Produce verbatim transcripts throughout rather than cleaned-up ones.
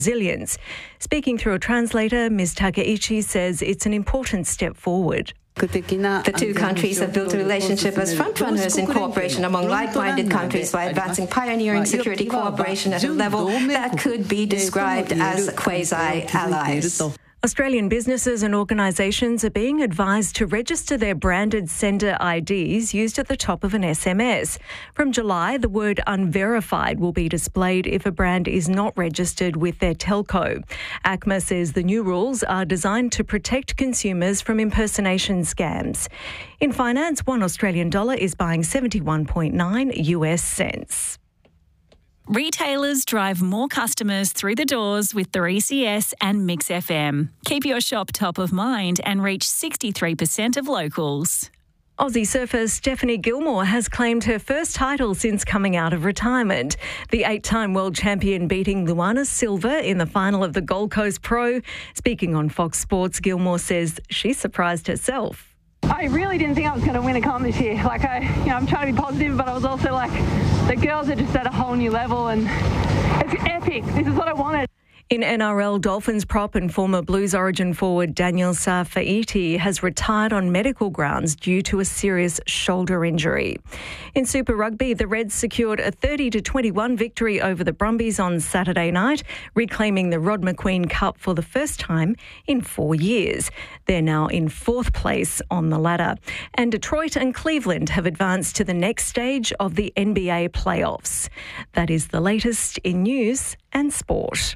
resilience. Speaking through a translator, Miz Takeichi says it's an important step forward. The two countries have built a relationship as frontrunners in cooperation among like-minded countries by advancing pioneering security cooperation at a level that could be described as quasi-allies. Australian businesses and organisations are being advised to register their branded sender I Ds used at the top of an S M S. From July, the word unverified will be displayed if a brand is not registered with their telco. A C M A says the new rules are designed to protect consumers from impersonation scams. In finance, one Australian dollar is buying seventy-one point nine U S cents. Retailers drive more customers through the doors with three C S and Mix F M. Keep your shop top of mind and reach sixty-three percent of locals. Aussie surfer Stephanie Gilmore has claimed her first title since coming out of retirement. The eight-time world champion beating Luana Silva in the final of the Gold Coast Pro. Speaking on Fox Sports, Gilmore says she's surprised herself. I really didn't think I was going to win a comp this year. Like, I, you know, I'm trying to be positive, but I was also like, the girls are just at a whole new level, and it's epic. This is what I wanted. In N R L, Dolphins prop and former Blues Origin forward Daniel Safai'i has retired on medical grounds due to a serious shoulder injury. In Super Rugby, the Reds secured a thirty to twenty-one victory over the Brumbies on Saturday night, reclaiming the Rod McQueen Cup for the first time in four years. They're now in fourth place on the ladder. And Detroit and Cleveland have advanced to the next stage of the N B A playoffs. That is the latest in news and sport.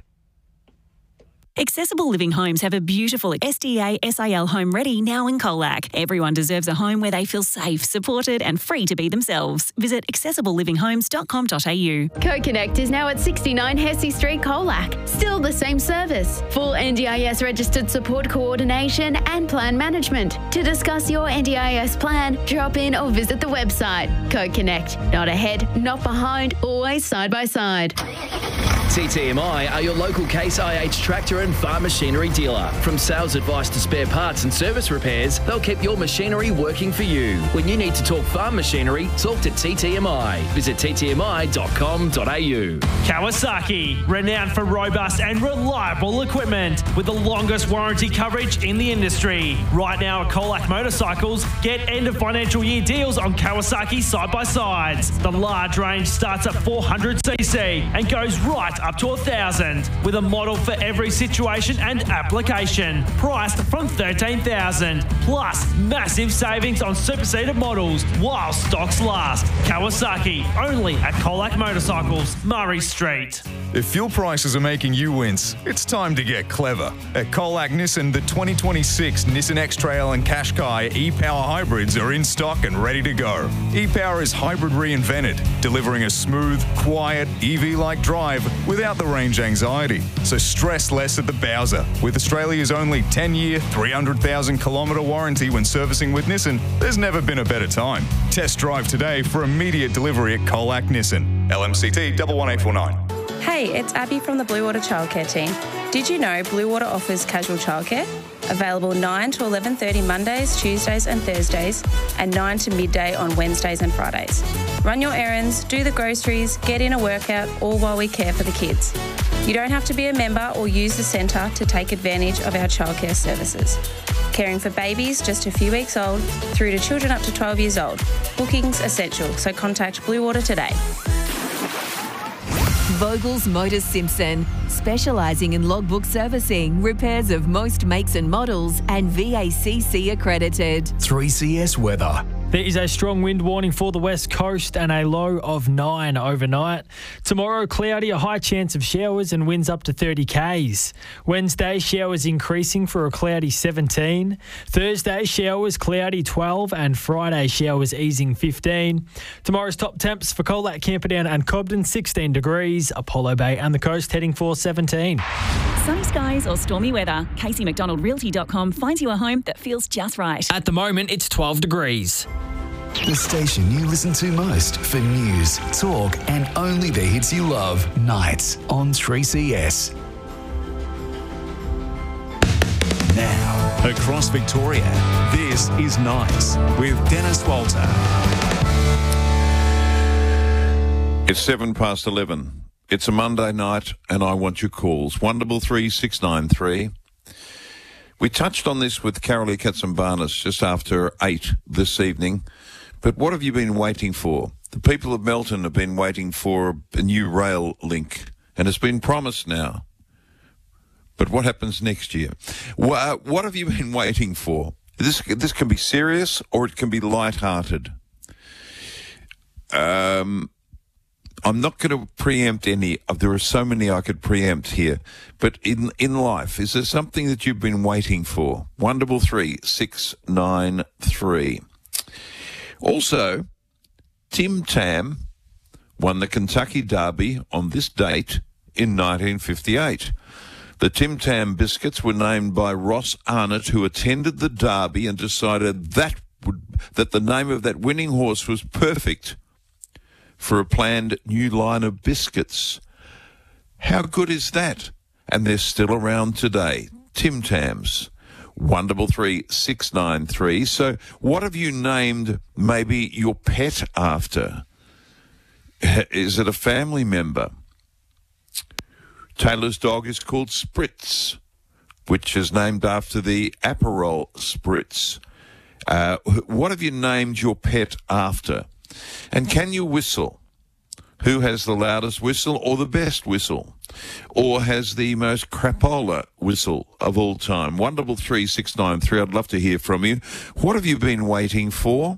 Accessible Living Homes have a beautiful S D A S I L home ready now in Colac. Everyone deserves a home where they feel safe, supported and free to be themselves. Visit accessible living homes dot com dot a u. CoConnect is now at sixty-nine Hesse Street, Colac. Still the same service. Full N D I S registered support coordination and plan management. To discuss your N D I S plan, drop in or visit the website. CoConnect. Not ahead, not behind, always side by side. T T M I are your local Case I H tractor and farm machinery dealer. From sales advice to spare parts and service repairs, they'll keep your machinery working for you. When you need to talk farm machinery, talk to T T M I. Visit t t m i dot com dot a u. Kawasaki, renowned for robust and reliable equipment with the longest warranty coverage in the industry. Right now at Colac Motorcycles, get end of financial year deals on Kawasaki side-by-sides. The large range starts at four hundred c c and goes right up to one thousand, with a model for every situation and application. Priced from thirteen thousand dollars, plus massive savings on superseded models while stocks last. Kawasaki, only at Colac Motorcycles, Murray Street. If fuel prices are making you wince, it's time to get clever. At Colac Nissan, the twenty twenty-six Nissan X-Trail and Qashqai e-Power hybrids are in stock and ready to go. E-Power is hybrid reinvented, delivering a smooth, quiet, E V-like drive without the range anxiety. So stress less at the Bowser. With Australia's only ten-year, three hundred thousand kilometre warranty when servicing with Nissan, there's never been a better time. Test drive today for immediate delivery at Colac Nissan. L M C T one one eight four nine. Hey, it's Abby from the Blue Water Childcare team. Did you know Blue Water offers casual childcare? Available nine to eleven thirty Mondays, Tuesdays and Thursdays, and nine to midday on Wednesdays and Fridays. Run your errands, do the groceries, get in a workout, all while we care for the kids. You don't have to be a member or use the centre to take advantage of our childcare services. Caring for babies just a few weeks old through to children up to twelve years old. Booking's essential, so contact Blue Water today. Vogel's Motors Simpson, specialising in logbook servicing, repairs of most makes and models, and V A C C accredited. three C S weather. There is a strong wind warning for the west coast and a low of nine overnight. Tomorrow, cloudy, a high chance of showers and winds up to thirty kays. Wednesday, showers increasing for a cloudy seventeen. Thursday, showers, cloudy twelve, and Friday, showers easing fifteen. Tomorrow's top temps for Colac, Camperdown and Cobden, sixteen degrees. Apollo Bay and the coast heading for seventeen. Sunny skies or stormy weather, Casey McDonald Realty dot com finds you a home that feels just right. At the moment, it's twelve degrees. The station you listen to most for news, talk, and only the hits you love. Nights on three C S. Now, across Victoria, this is Nights with Dennis Walter. It's seven past eleven. It's a Monday night and I want your calls. one double three six nine three. We touched on this with Carolee Katsambanis just after eight this evening. But what have you been waiting for? The people of Melton have been waiting for a new rail link, and it's been promised now. But what happens next year? What have you been waiting for? This this can be serious or it can be light-hearted. Um, I'm not going to preempt any. There are so many I could preempt here. But in in life, is there something that you've been waiting for? one double three six nine three. Also, Tim Tam won the Kentucky Derby on this date in nineteen fifty-eight. The Tim Tam biscuits were named by Ross Arnott, who attended the Derby and decided that would, that the name of that winning horse was perfect for a planned new line of biscuits. How good is that? And they're still around today. Tim Tams. one double three six nine three. So what have you named maybe your pet after? Is it a family member? Taylor's dog is called Spritz, which is named after the Aperol Spritz. Uh, what have you named your pet after? And can you whistle? Who has the loudest whistle or the best whistle? Or has the most crapola whistle of all time? one double three six nine three. I'd love to hear from you. What have you been waiting for?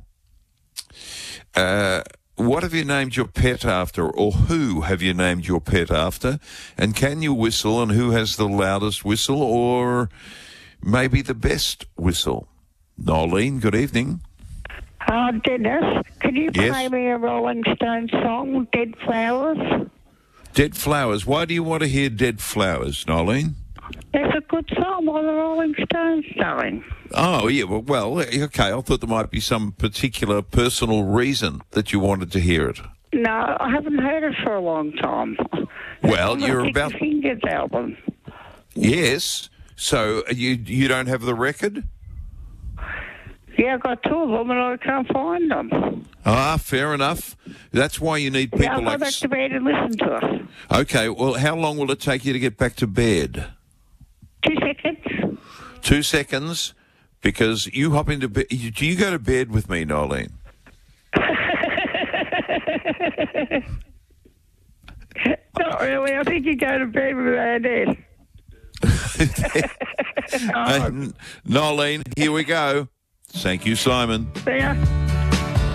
Uh, what have you named your pet after? Or who have you named your pet after? And can you whistle? And who has the loudest whistle or maybe the best whistle? Nolene, good evening. Uh, Dennis, can you Yes? play me a Rolling Stones song, Dead Flowers? Dead Flowers. Why do you want to hear Dead Flowers, Nolene? It's a good song by the Rolling Stones, darling. Oh, yeah, well, well, okay, I thought there might be some particular personal reason that you wanted to hear it. No, I haven't heard it for a long time. Well, It's on you're the about... Sticky Fingers album. Yes, so you you don't have the record? Yeah, I've got two of them and I can't find them. Ah, fair enough. That's why you need people Yeah, I'll go like... back to bed and listen to it. Okay, well, how long will it take you to get back to bed? Two seconds. Two seconds, because you hop into bed... Do you go to bed with me, Nolene? Not really. I think you go to bed with our dad. Uh, Nolene, here we go. Thank you, Simon. See ya.